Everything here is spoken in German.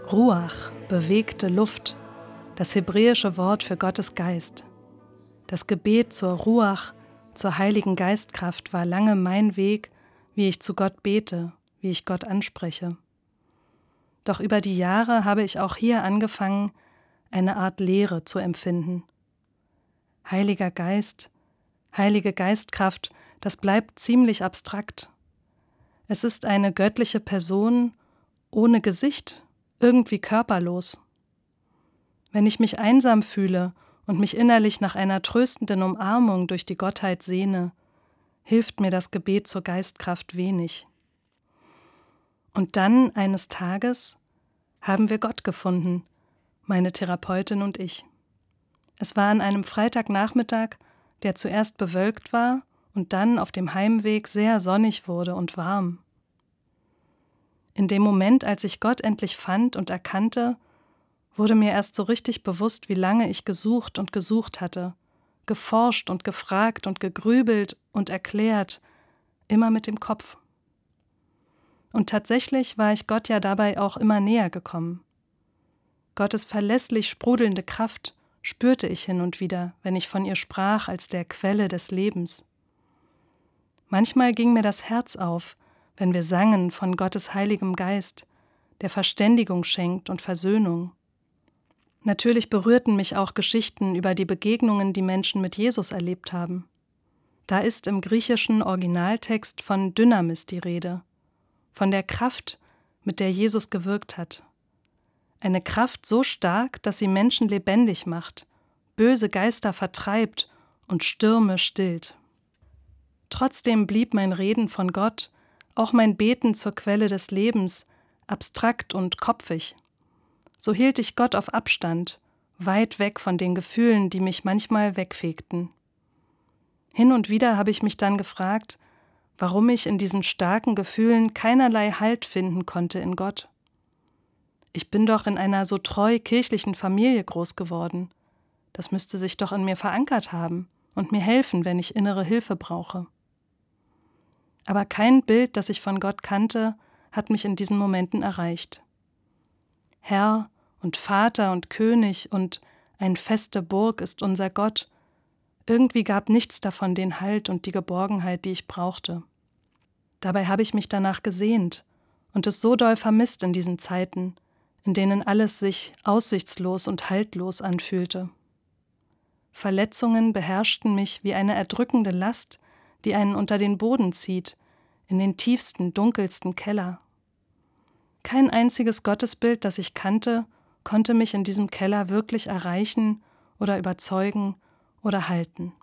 Ruach, bewegte Luft, das hebräische Wort für Gottes Geist. Das Gebet zur Ruach, zur Heiligen Geistkraft war lange mein Weg, wie ich zu Gott bete, wie ich Gott anspreche. Doch über die Jahre habe ich auch hier angefangen, eine Art Leere zu empfinden. Heiliger Geist, Heilige Geistkraft, das bleibt ziemlich abstrakt. Es ist eine göttliche Person ohne Gesicht, irgendwie körperlos. Wenn ich mich einsam fühle und mich innerlich nach einer tröstenden Umarmung durch die Gottheit sehne, hilft mir das Gebet zur Geistkraft wenig. Und dann, eines Tages, haben wir Gott gefunden, meine Therapeutin und ich. Es war an einem Freitagnachmittag, der zuerst bewölkt war und dann auf dem Heimweg sehr sonnig wurde und warm. In dem Moment, als ich Gott endlich fand und erkannte, wurde mir erst so richtig bewusst, wie lange ich gesucht und gesucht hatte, geforscht und gefragt und gegrübelt und erklärt, immer mit dem Kopf. Und tatsächlich war ich Gott ja dabei auch immer näher gekommen. Gottes verlässlich sprudelnde Kraft spürte ich hin und wieder, wenn ich von ihr sprach als der Quelle des Lebens. Manchmal ging mir das Herz auf, wenn wir sangen von Gottes Heiligem Geist, der Verständigung schenkt und Versöhnung. Natürlich berührten mich auch Geschichten über die Begegnungen, die Menschen mit Jesus erlebt haben. Da ist im griechischen Originaltext von Dynamis die Rede, von der Kraft, mit der Jesus gewirkt hat. Eine Kraft so stark, dass sie Menschen lebendig macht, böse Geister vertreibt und Stürme stillt. Trotzdem blieb mein Reden von Gott, auch mein Beten zur Quelle des Lebens, abstrakt und kopfig. So hielt ich Gott auf Abstand, weit weg von den Gefühlen, die mich manchmal wegfegten. Hin und wieder habe ich mich dann gefragt, warum ich in diesen starken Gefühlen keinerlei Halt finden konnte in Gott. Ich bin doch in einer so treu kirchlichen Familie groß geworden. Das müsste sich doch in mir verankert haben und mir helfen, wenn ich innere Hilfe brauche. Aber kein Bild, das ich von Gott kannte, hat mich in diesen Momenten erreicht. Herr und Vater und König und ein feste Burg ist unser Gott. Irgendwie gab nichts davon den Halt und die Geborgenheit, die ich brauchte. Dabei habe ich mich danach gesehnt und es so doll vermisst in diesen Zeiten, in denen alles sich aussichtslos und haltlos anfühlte. Verletzungen beherrschten mich wie eine erdrückende Last, die einen unter den Boden zieht, in den tiefsten, dunkelsten Keller. Kein einziges Gottesbild, das ich kannte, konnte mich in diesem Keller wirklich erreichen oder überzeugen oder halten.